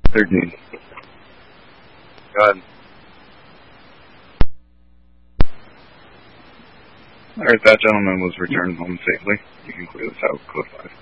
13. Go ahead. Alright, that gentleman was returned home safely. You can clear this out, code 5.